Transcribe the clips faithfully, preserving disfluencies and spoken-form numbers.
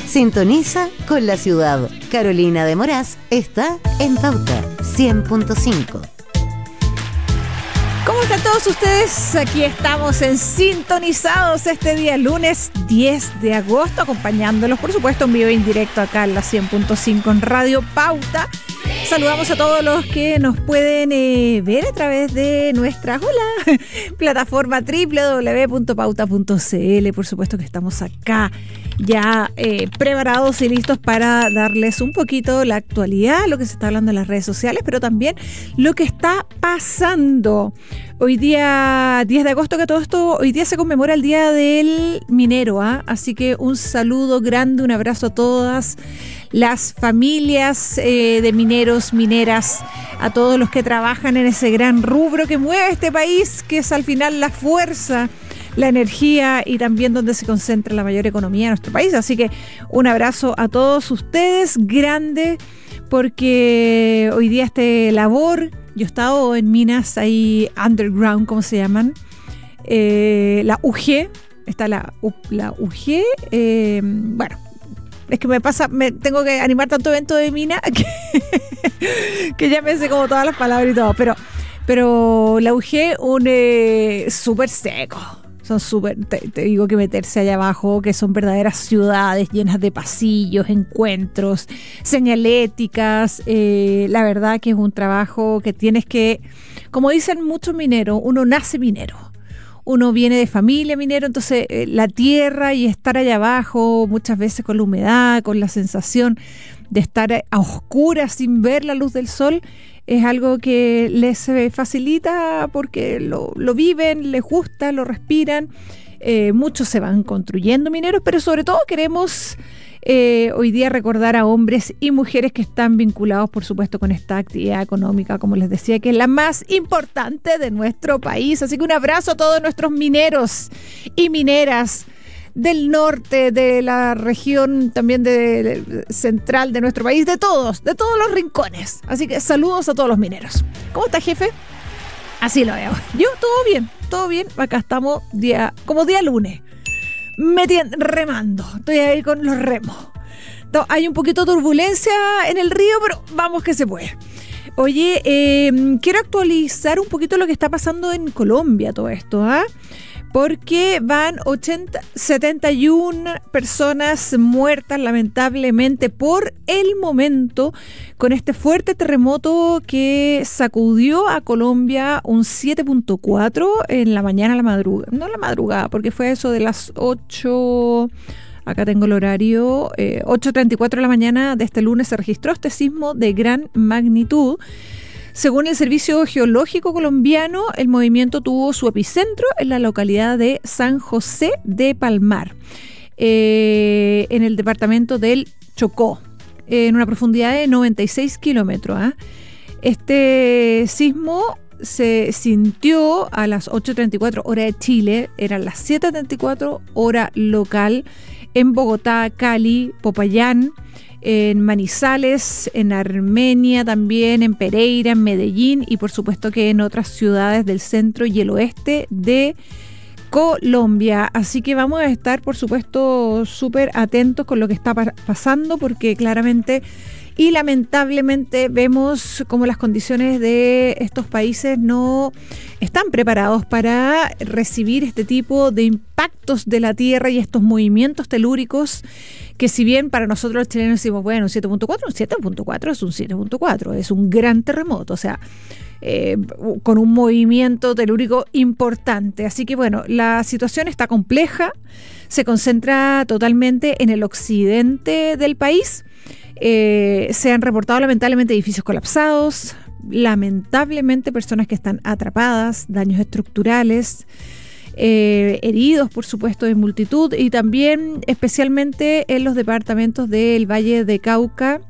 Sintoniza con la ciudad. Carolina de Moraz está en Pauta cien punto cinco. ¿Cómo están todos ustedes? Aquí estamos en Sintonizados este día lunes diez de agosto, acompañándolos, por supuesto, en vivo e indirecto acá en la cien punto cinco en Radio Pauta. Saludamos a todos los que nos pueden eh, ver a través de nuestra hola, plataforma doble u doble u doble u punto pauta punto c l. Por supuesto que estamos acá ya eh, preparados y listos para darles un poquito la actualidad, lo que se está hablando en las redes sociales, pero también lo que está pasando. Hoy día diez de agosto, que todo esto, hoy día se conmemora el Día del Minero, ¿eh? Así que un saludo grande, un abrazo a todas las familias eh, de mineros, mineras, a todos los que trabajan en ese gran rubro que mueve este país, que es al final la fuerza, la energía y también donde se concentra la mayor economía de nuestro país. Así que un abrazo a todos ustedes, grande, porque hoy día este labor, yo he estado en minas ahí underground, ¿cómo se llaman? Eh, la U G, está la, la U G, eh, bueno, es que me pasa, me tengo que animar tanto evento de mina que, que ya me sé como todas las palabras y todo, pero, pero la U G, un eh, súper seco. Son súper, te, te digo que meterse allá abajo, que son verdaderas ciudades llenas de pasillos, encuentros, señaléticas. Eh, la verdad que es un trabajo que tienes que, como dicen muchos mineros, uno nace minero. Uno viene de familia minero, entonces eh, la tierra y estar allá abajo, muchas veces con la humedad, con la sensación de estar a oscuras sin ver la luz del sol, es algo que les facilita porque lo, lo viven, les gusta, lo respiran. Eh, muchos se van construyendo mineros, pero sobre todo queremos eh, hoy día recordar a hombres y mujeres que están vinculados, por supuesto, con esta actividad económica, como les decía, que es la más importante de nuestro país. Así que un abrazo a todos nuestros mineros y mineras del norte, de la región también de, de, central de nuestro país, de todos, de todos los rincones. Así que saludos a todos los mineros. ¿Cómo está, jefe? Así lo veo. Yo, todo bien, todo bien. Acá estamos día, como día lunes, metiendo, remando. Estoy ahí con los remos. Entonces, hay un poquito de turbulencia en el río, pero vamos que se puede. Oye, eh, quiero actualizar un poquito lo que está pasando en Colombia, todo esto, ¿ah? ¿eh? Porque van ochenta, setenta y una personas muertas lamentablemente por el momento con este fuerte terremoto que sacudió a Colombia un siete punto cuatro en la mañana a la madrugada, no la madrugada porque fue eso de las ocho, acá tengo el horario, eh, ocho treinta y cuatro de la mañana de este lunes se registró este sismo de gran magnitud. Según el Servicio Geológico Colombiano, el movimiento tuvo su epicentro en la localidad de San José de Palmar, eh, en el departamento del Chocó, en una profundidad de noventa y seis kilómetros. ¿eh? Este sismo se sintió a las ocho treinta y cuatro hora de Chile, eran las siete treinta y cuatro hora local, en Bogotá, Cali, Popayán, en Manizales, en Armenia también, en Pereira, en Medellín y por supuesto que en otras ciudades del centro y el oeste de Colombia. Así que vamos a estar, por supuesto, súper atentos con lo que está pa- pasando porque claramente y lamentablemente vemos como las condiciones de estos países no están preparados para recibir este tipo de impactos de la tierra y estos movimientos telúricos que si bien para nosotros los chilenos decimos, bueno, un siete punto cuatro, un siete punto cuatro es un siete punto cuatro, es un gran terremoto, o sea, eh, con un movimiento telúrico importante. Así que bueno, la situación está compleja, se concentra totalmente en el occidente del país. Eh, se han reportado lamentablemente edificios colapsados, lamentablemente personas que están atrapadas, daños estructurales, eh, heridos por supuesto en multitud y también especialmente en los departamentos del Valle de Cauca,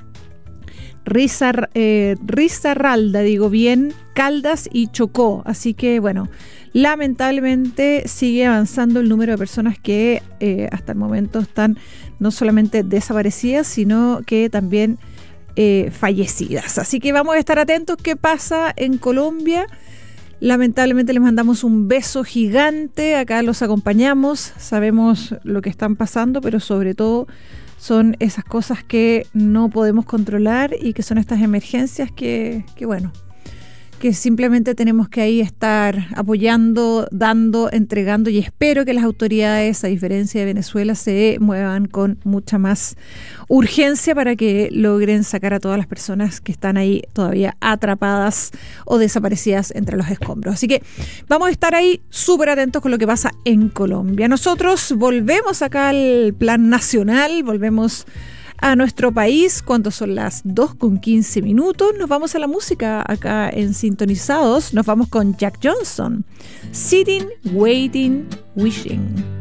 Risar, eh, Risaralda, digo bien, Caldas y Chocó. Así que bueno, lamentablemente sigue avanzando el número de personas que eh, hasta el momento están no solamente desaparecidas, sino que también eh, fallecidas. Así que vamos a estar atentos qué pasa en Colombia. Lamentablemente les mandamos un beso gigante, acá los acompañamos, sabemos lo que están pasando, pero sobre todo son esas cosas que no podemos controlar y que son estas emergencias que, que bueno, que simplemente tenemos que ahí estar apoyando, dando, entregando, y espero que las autoridades, a diferencia de Venezuela, se muevan con mucha más urgencia para que logren sacar a todas las personas que están ahí todavía atrapadas o desaparecidas entre los escombros. Así que vamos a estar ahí súper atentos con lo que pasa en Colombia. Nosotros volvemos acá al plan nacional, volvemos a nuestro país cuando son las dos con quince minutos. Nos vamos a la música acá en Sintonizados. Nos vamos con Jack Johnson, Sitting, Waiting, Wishing.